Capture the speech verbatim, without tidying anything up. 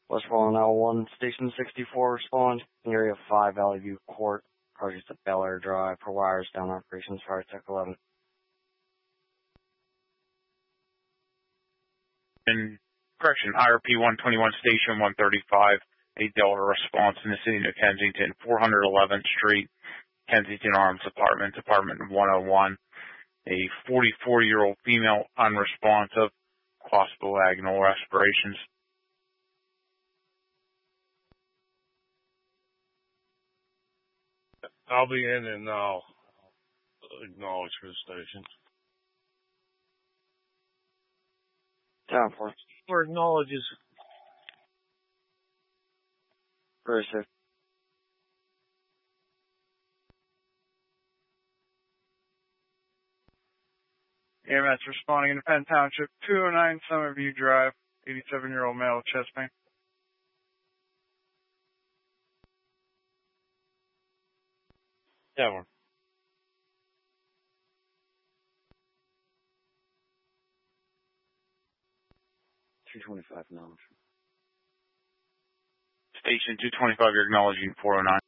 Westmoreland L one, Station sixty-four, respond. In area five, Valley View Court, project at Bel Air Drive, for wires down operations, Fire Tech eleven. In correction, I R P one twenty-one, Station one thirty-five, a Delta response in the city of Kensington, four eleventh Street, Kensington Arms Apartment, Apartment one oh one. A forty-four-year-old female unresponsive, possible vaginal aspirations. I'll be in and I'll acknowledge for the station. Down for. Or acknowledges. Very safe. E M S responding in Penn Township, two oh nine Summerview Drive, eighty-seven-year-old male, chest pain. That one. two twenty-five, acknowledge. Station two twenty-five, you're acknowledging four oh nine.